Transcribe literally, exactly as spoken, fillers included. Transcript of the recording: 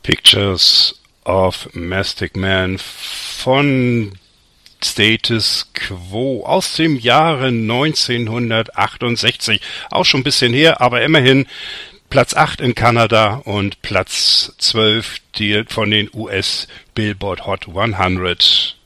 Pictures of Mastic Man von Status Quo aus dem Jahre neunzehnhundertachtundsechzig. Auch schon ein bisschen her, aber immerhin Platz acht in Kanada und Platz zwölf die von den U S Billboard Hot hundert